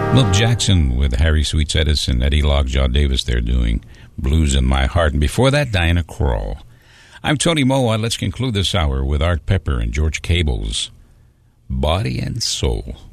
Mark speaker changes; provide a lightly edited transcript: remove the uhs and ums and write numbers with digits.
Speaker 1: Milt Jackson with Harry Sweets Edison, Eddie Lockjaw Davis there doing Blues in My Heart. And before that, Diana Krall. I'm Tony Moa. Let's conclude this hour with Art Pepper and George Cable's Body and Soul.